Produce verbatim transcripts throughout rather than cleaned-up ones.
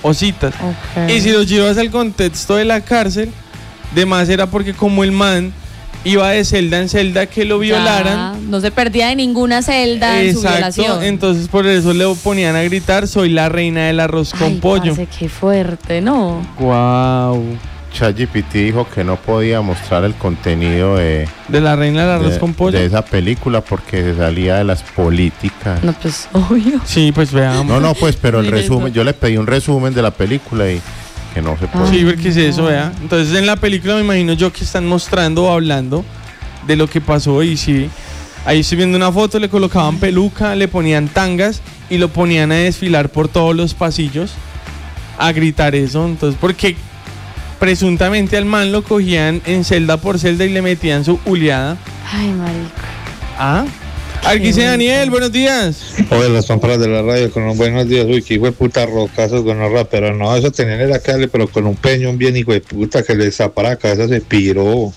o citas. Okay. Y si lo llevas al contexto de la cárcel, de más era porque como el man iba de celda en celda que lo violaran. Ya, no se perdía de ninguna celda. Exacto, en su violación. Entonces por eso le ponían a gritar, soy la reina del arroz Ay, con pollo. Parce, qué fuerte, ¿no? Wow. ChatGPT dijo que no podía mostrar el contenido de... De la reina del arroz de, con pollo. De esa película porque se salía de las políticas. No, pues, obvio. Sí, pues veamos. No, no, pues, pero el Mira resumen, eso. yo le pedí un resumen de la película y que no se puede. Sí, porque es eso, vea. Entonces en la película me imagino yo que están mostrando o hablando de lo que pasó y sí. Ahí estoy viendo una foto, le colocaban peluca, le ponían tangas y lo ponían a desfilar por todos los pasillos a gritar eso. Entonces, porque presuntamente al man lo cogían en celda por celda y le metían su uleada. Ay, marico. Ah. Aquí dice Daniel, buenos días. Oye, las pámparas de la radio con los buenos días. Uy, que hijo de puta rocazos con los raperos. No, eso tenían en la calle, pero con un peñón bien hijo de puta que les zapara la cabeza, se piró.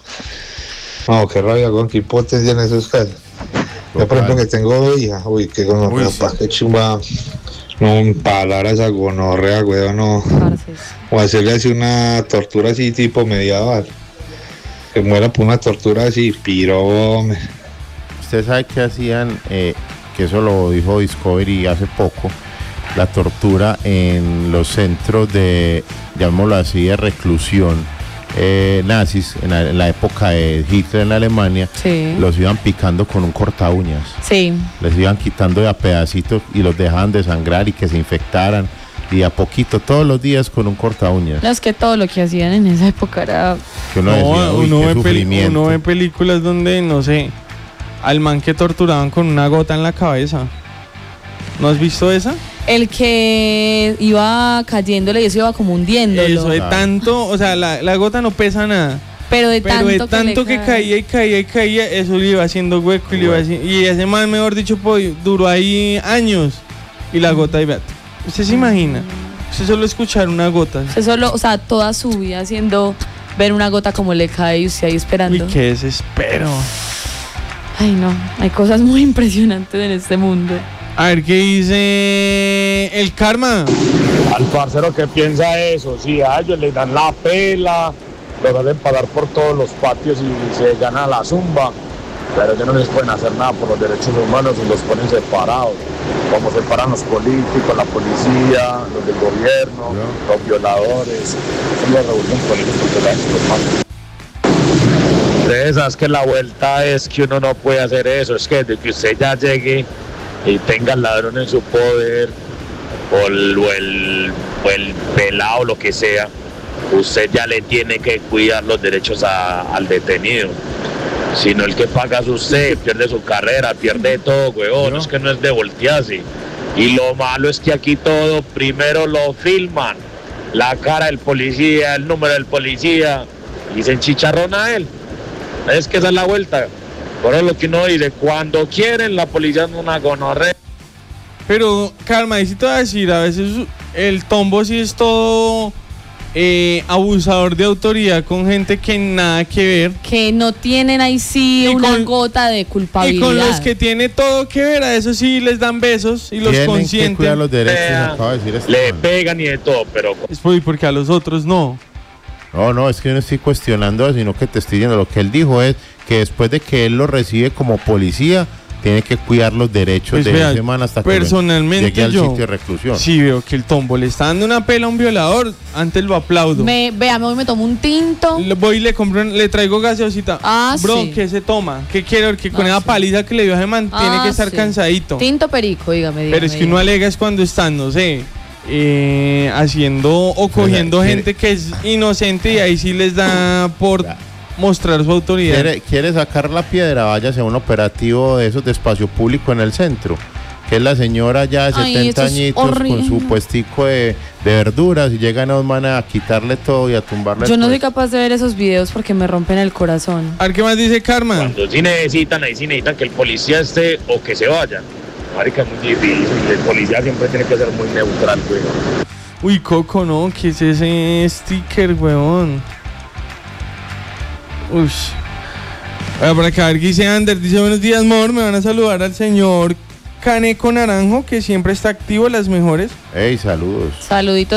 No, qué rabia, con qué potencia en esos casos. Yo, por ejemplo, que tengo dos hijas. Uy, que con los papás, qué chumba. No, empalar a esa gonorrea, weón, no. O hacerle así una tortura así tipo medieval. Que muera por una tortura así, piro. Usted sabe que hacían, eh, que eso lo dijo Discovery hace poco, la tortura en los centros de, llamémoslo así, de reclusión eh, nazis, en la, en la época de Hitler en Alemania. Sí. Los iban picando con un corta uñas. Sí. Les iban quitando de a pedacitos y los dejaban de sangrar y que se infectaran. Y a poquito, todos los días con un corta uñas. No, es que todo lo que hacían en esa época era... Que uno no, decía, uy, uno, qué ve sufrimiento. uno ve películas donde, no sé, al man que torturaban con una gota en la cabeza. ¿No has visto esa? El que iba cayéndole y eso iba como hundiéndolo. Eso de tanto, o sea, la, la gota no pesa nada. Pero de Pero tanto, de tanto que, que que caía y caía y caía, eso le iba haciendo hueco y le iba haciendo, y ese man, mejor dicho, pues, duró ahí años. Y la gota, y vea, ¿usted se imagina? Usted solo escuchar una gota. Usted solo, o sea, toda su vida haciendo ver una gota como le cae y usted ahí esperando. Uy, qué desespero. Ay, no, hay cosas muy impresionantes en este mundo. A ver, ¿qué dice el karma? Al parcero que piensa eso, si a ellos les dan la pela, los hacen pagar por todos los patios y se gana la zumba, pero ellos no les pueden hacer nada por los derechos humanos y los ponen separados, como separan los políticos, la policía, los del gobierno, ¿no? Los violadores, son los revuelven con ellos porque la gente los mata. De esas que la vuelta es que uno no puede hacer eso, es que de que usted ya llegue y tenga el ladrón en su poder, o el, o el, o el pelado, lo que sea, usted ya le tiene que cuidar los derechos a, al detenido. Si no, el que paga es usted, pierde su carrera, pierde todo, huevón, ¿no? Es que no es de voltearse. Y lo malo es que aquí todo primero lo filman, la cara del policía, el número del policía, y se enchicharrona a él. Es que esa es la vuelta. Por eso lo que uno dice, cuando quieren la policía es una gonorrea. Pero, calma, y si te voy a decir, a veces el tombo sí es todo eh, abusador de autoridad con gente que nada que ver. Que no tienen ahí sí y una con, gota de culpabilidad. Y con los que tiene todo que ver, a eso sí les dan besos y los tienen consienten. Que cuidar los derechos, Pea, acaba de decir este le man. pegan y de todo, pero... Es porque a los otros no. No, no, es que yo no estoy cuestionando, sino que te estoy diciendo, lo que él dijo es que después de que él lo recibe como policía, tiene que cuidar los derechos Pues de vea, ese man hasta que personalmente llegue al yo, sitio de reclusión. Sí, veo que el tombo le está dando una pela a un violador, antes lo aplaudo. Me, vea, me voy me tomo un tinto. Le voy y le compro, le traigo gaseosita. Ah, Bro, sí. ¿qué se toma? ¿Qué quiere? Porque con Ah, esa sí. paliza que le dio a ese man, Ah, tiene que estar sí. cansadito. Tinto perico, dígame, dígame. Pero es que uno alega es cuando están, no sé, eh, haciendo o cogiendo quiere- gente que es inocente y ahí sí les da por mostrar su autoridad. ¿Quiere, quiere sacar la piedra? Váyase a un operativo de esos de espacio público en el centro. Que es la señora ya de Ay, setenta esto es añitos horrible. con su puestico de, de verduras y llegan a dos manas a quitarle todo y a tumbarle Yo el no soy puesto. capaz de ver esos videos porque me rompen el corazón. A ver, ¿qué más dice Karma? Cuando sí necesitan, ahí sí necesitan que el policía esté o que se vaya. Marica, es muy difícil, el policía siempre tiene que ser muy neutral, güey. Uy, Coco, no, ¿qué es ese sticker, weón? Uy. Bueno, por acá, a ver, dice Ander, dice buenos días, amor, me van a saludar al señor Caneco Naranjo, que siempre está activo, las mejores. Ey, saludos. Saluditos.